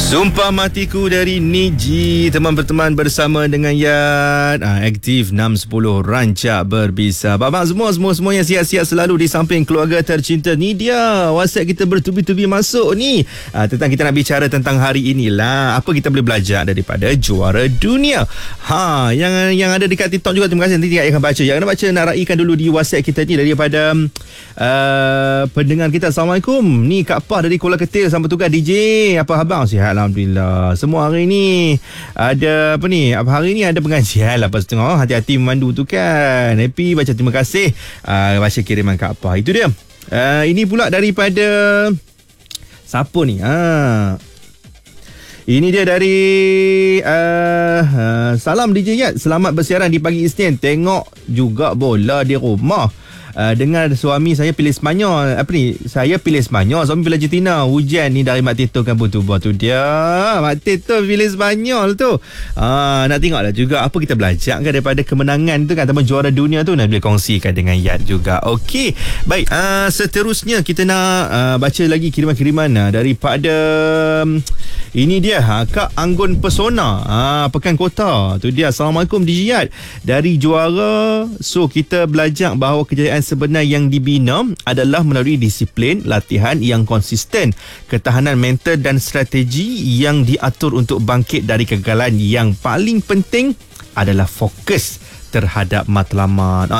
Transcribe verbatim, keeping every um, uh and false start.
Sumpah Matiku dari Niji. Teman-teman bersama dengan Yat, ha, aktif enam sepuluh rancak berbisa. Abang semua semua semuanya sihat-sihat selalu di samping keluarga tercinta. Ni dia WhatsApp kita bertubi-tubi masuk ni, ha, tentang kita nak bicara tentang hari inilah, apa kita boleh belajar daripada juara dunia. Ha, yang yang ada dekat TikTok juga, terima kasih. Nanti Yat akan baca. Yang nak baca, nak raikan dulu di WhatsApp kita ni daripada uh, pendengar kita. Assalamualaikum. Ni Kak Pah dari Kuala Ketil, sambut tugas D J. Apa khabar? Sihat Alhamdulillah. Semua hari ni ada apa ni? Apa hari ni ada pengajian lah lepas tengok. Hati-hati memandu tu kan. Happy, baca terima kasih. Uh, baca kiriman Kak Pah. Itu dia. Uh, ini pula daripada siapa ni? Ha. Ini dia dari uh, uh, salam D J Yat. Selamat bersiaran di pagi Isnin. Tengok juga bola di rumah. Uh, dengar suami saya pilih Sepanyol. Apa ni? Saya pilih Sepanyol, suami pilih Argentina. Hujan ni dari Mak Tito kan Butubuh tu dia. Mak Tito pilih Sepanyol tu. Uh, nak tengoklah juga apa kita belajar kan daripada kemenangan tu kan, ataupun juara dunia tu, nak boleh kongsikan dengan Yat juga. Okey. Baik, uh, seterusnya kita nak uh, baca lagi kiriman-kiriman uh, daripada um, ini dia ha, Kak Anggun Pesona, ha, Pekan Kota. Tu dia. Assalamualaikum D J Yat. Dari juara, so kita belajar bahawa kejayaan sebenar yang dibina adalah melalui disiplin, latihan yang konsisten, ketahanan mental dan strategi yang diatur untuk bangkit dari kegagalan. Yang paling penting adalah fokus terhadap matlamat.